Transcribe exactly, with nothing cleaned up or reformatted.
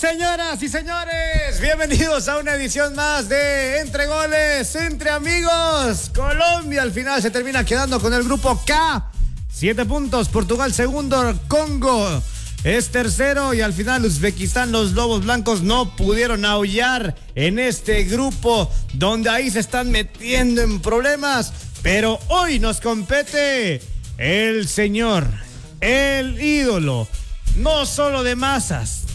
señoras y señores, bienvenidos a una edición más de Entre Goles, Entre Amigos. Colombia al final se termina quedando con el grupo K, siete puntos, Portugal segundo, Congo es tercero y al final Uzbekistán, los Lobos Blancos no pudieron aullar en este grupo donde ahí se están metiendo en problemas, pero hoy nos compete el señor, el ídolo, no solo de masas,